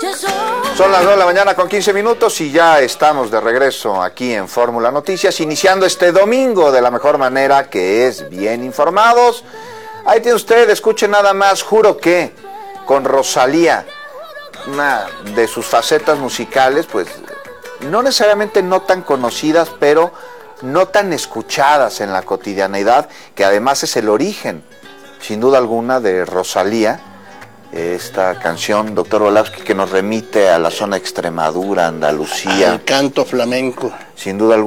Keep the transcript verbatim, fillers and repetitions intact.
Son las nueve de la mañana con quince minutos y ya estamos de regreso aquí en Fórmula Noticias, iniciando este domingo de la mejor manera, que es bien informados. Ahí tiene usted, escuche nada más, juro que con Rosalía, una de sus facetas musicales, pues no necesariamente no tan conocidas, pero no tan escuchadas en la cotidianeidad, que además es el origen, sin duda alguna, de Rosalía. Esta canción, doctor Volapsky, que nos remite a la zona de Extremadura, Andalucía. Al canto flamenco. Sin duda alguna.